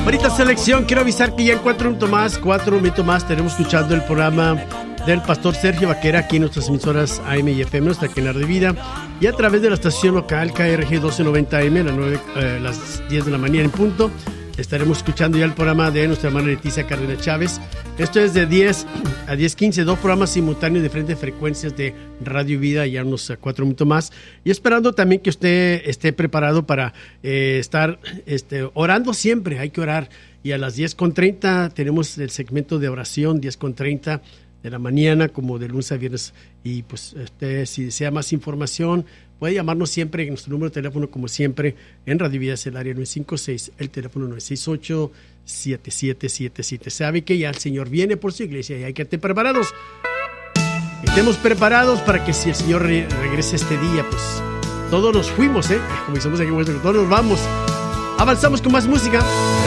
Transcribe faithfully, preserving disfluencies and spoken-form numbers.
Bonita selección. Quiero avisar que ya en cuatro minutos más, cuatro minutos más, estaremos escuchando el programa del pastor Sergio Vaquera aquí en nuestras emisoras A M y F M, nuestra Quenar de Vida, y a través de la estación local K R G doce noventa A M, a las, nueve, eh, las diez de la mañana en punto. Estaremos escuchando ya el programa de nuestra hermana Leticia Cárdenas Chávez. Esto es de diez a diez quince, dos programas simultáneos de diferentes frecuencias de Radio Vida, ya unos cuatro minutos más. Y esperando también que usted esté preparado para eh, estar este, orando siempre, hay que orar. Y a las diez con treinta tenemos el segmento de oración, diez con treinta de la mañana, como de lunes a viernes. Y pues usted, si desea más información, puede llamarnos siempre en nuestro número de teléfono, como siempre, en Radio Vida, es el área nueve cinco seis, el teléfono nueve seis ocho, siete siete siete siete. Sabe que ya el Señor viene por su iglesia y hay que estar preparados. Estemos preparados para que si el Señor re- regrese este día, pues todos nos fuimos, ¿eh? Como decimos aquí en Huesca, todos nos vamos. Avanzamos con más música.